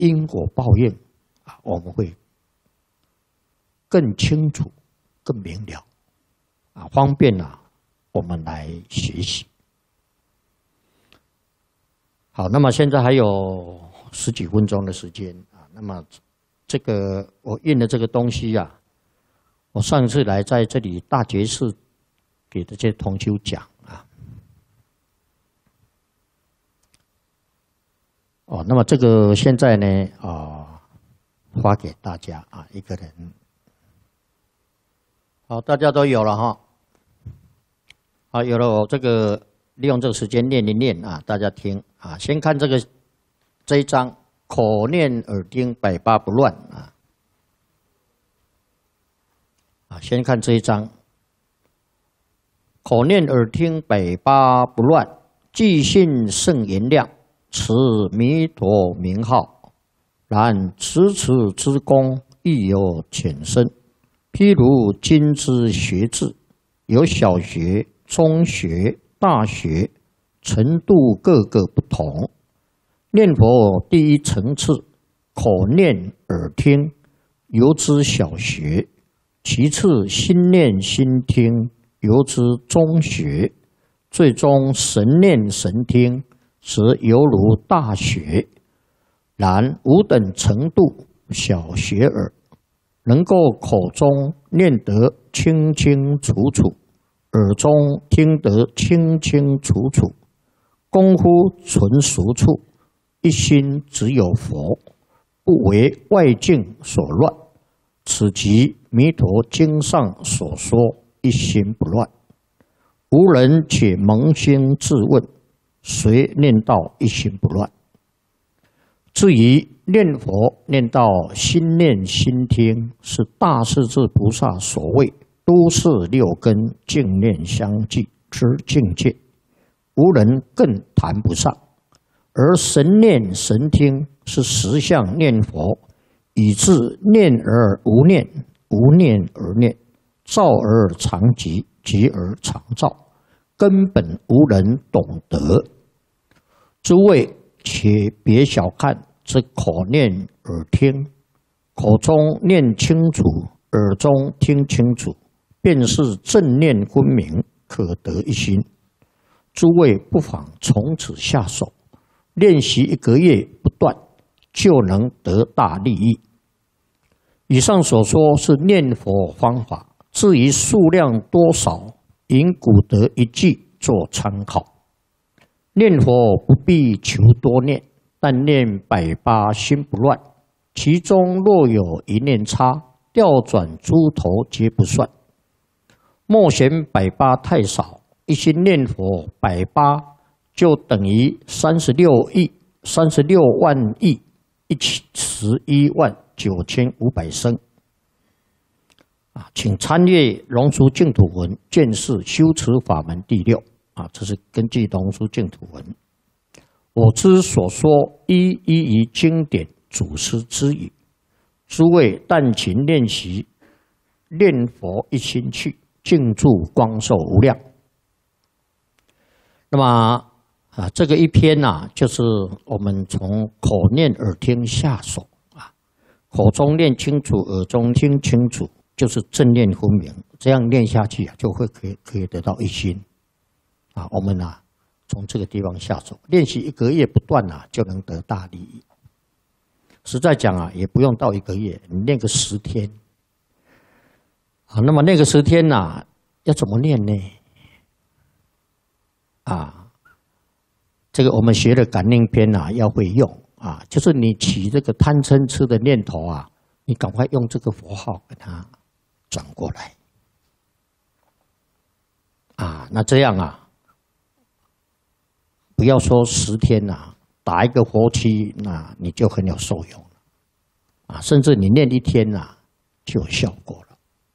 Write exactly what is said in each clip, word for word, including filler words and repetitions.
因果报应啊，我们会更清楚、更明了啊，方便啊我们来学习。好，那么现在还有十几分钟的时间啊，那么这个我印的这个东西啊，我上次来在这里大觉寺给这些同修讲啊，哦，那么这个现在呢啊，发给大家啊，一个人，好，大家都有了哈，好，有了，我这个利用这个时间念一念啊，大家听啊，先看这个这一章，口念耳听百八不乱啊，啊，先看这一章，口念耳听百八不乱，具信圣言量，持弥陀名号，然持此之功亦有浅深。譬如今之学制，有小学、中学、大学，程度各个不同。念佛第一层次，口念耳听，由之小学；其次心念心听，由之中学；最终神念神听，则犹如大学。然吾等程度小学耳，能够口中念得清清楚楚，耳中听得清清楚楚，功夫纯熟处，一心只有佛，不为外境所乱。此即弥陀经上所说一心不乱。无人且扪心自问，谁念到一心不乱？至于念佛念到心念心听，是大势至菩萨所谓都是六根净念相继之境界，无人更谈不上。而神念神听是实相念佛，以致念而无念，无念而念，造而常寂，寂而常造，根本无人懂得。诸位且别小看这口念耳听，口中念清楚，耳中听清楚，便是正念分明，可得一心。诸位不妨从此下手，练习一个月不断，就能得大利益。以上所说是念佛方法，至于数量多少，引古德一句做参考。念佛不必求多念，但念百八心不乱，其中若有一念差，调转诸头皆不算。莫嫌百八太少，一心念佛百八就等于三十六亿、三十六万亿一十一万九千五百声。啊，请参阅《龙树净土文》见识修持法门第六。啊，这是根据《龙树净土文》。我之所说，一一于经典祖师之语。诸位但勤练习，念佛一心去，静住光寿无量。那么啊，这个一篇呐、啊，就是我们从口念耳听下手啊，口中念清楚，耳中听清楚，就是正念分明。这样念下去啊，就会可以可以得到一心啊。我们啊，从这个地方下手，练习一个月不断啊，就能得大利益。实在讲啊，也不用到一个月，你练个十天啊。那么那个十天呐、啊，要怎么练呢？啊，这个我们学的感应篇啊，要会用啊，就是你起这个贪嗔痴的念头啊，你赶快用这个佛号给它转过来啊。那这样啊，不要说十天呐、啊，打一个佛七，那你就很有受用了啊。甚至你念一天呐、啊，就有效果了。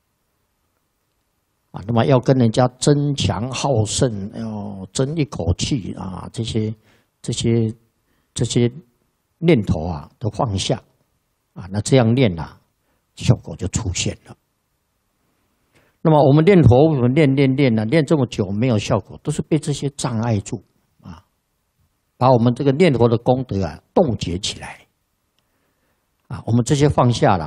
啊，那么要跟人家争强好胜，要争一口气啊，这些、这些、这些念头啊，都放下啊，那这样念啊，效果就出现了。那么我们念佛，我们练练练啊，练这么久没有效果，都是被这些障碍住啊，把我们这个念佛的功德啊冻结起来我们这些放下了。